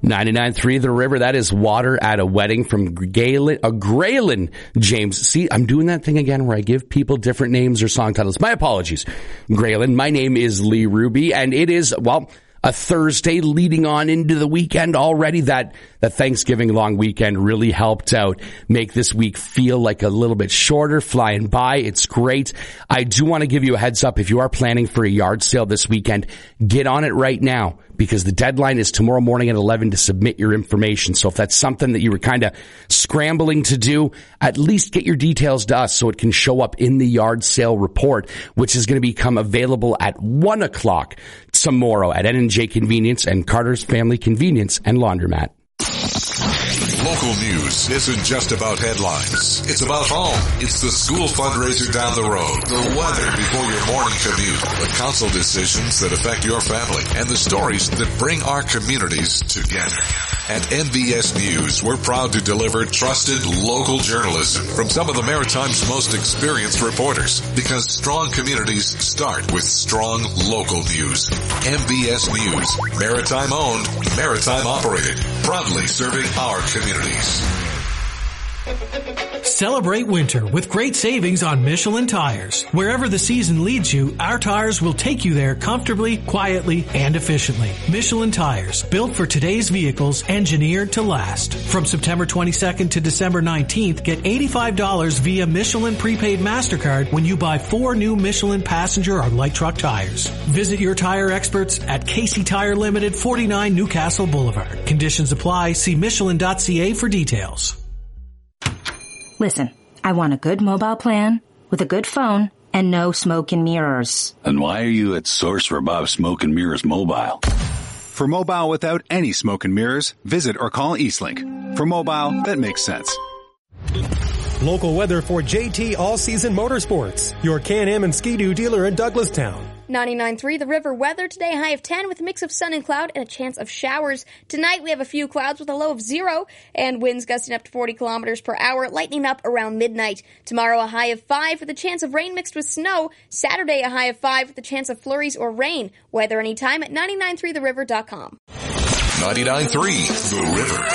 99.3 The River. That is Water at a Wedding from Graylin James. See, I'm doing that thing again where I give people different names or song titles. My apologies, Graylin. My name is Lee Ruby, and it is, well, a Thursday leading on into the weekend already. That Thanksgiving long weekend really helped out make this week feel like a little bit shorter, flying by. It's great. I do want to give you a heads up. If you are planning for a yard sale this weekend, get on it right now, because the deadline is tomorrow morning at 11 to submit your information. So if that's something that you were kind of scrambling to do, at least get your details to us so it can show up in the yard sale report, which is going to become available at 1 o'clock tomorrow at N&J Convenience and Carter's Family Convenience and Laundromat. Local news isn't just about headlines. It's about home. It's the school fundraiser down the road, the weather before your morning commute, the council decisions that affect your family, and the stories that bring our communities together. At NBS News, we're proud to deliver trusted local journalism from some of the Maritime's most experienced reporters, because strong communities start with strong local news. NBS News, Maritime owned, Maritime operated, proudly serving our communities. Celebrate winter with great savings on Michelin tires. Wherever the season leads you, our tires will take you there comfortably, quietly, and efficiently. Michelin tires, built for today's vehicles, engineered to last. From September 22nd to December 19th, get $85 via Michelin prepaid MasterCard when you buy 4 new Michelin passenger or light truck tires. Visit your tire experts at Casey Tire Limited, 49 Newcastle Boulevard. Conditions apply. See Michelin.ca for details. Listen, I want a good mobile plan with a good phone and no smoke and mirrors. And why are you at Source for Bob Smoke and Mirrors Mobile? For mobile without any smoke and mirrors, visit or call Eastlink. For mobile that makes sense. Local weather for JT All Season Motorsports, your Can-Am and Ski-Doo dealer in Douglastown. 99.3 The River weather today, high of 10 with a mix of sun and cloud and a chance of showers. Tonight we have a few clouds with a low of 0 and winds gusting up to 40 kilometers per hour, lightning up around midnight. Tomorrow a high of 5 with a chance of rain mixed with snow. Saturday a high of 5 with a chance of flurries or rain. Weather anytime at 993theriver.com. 99.3 The River.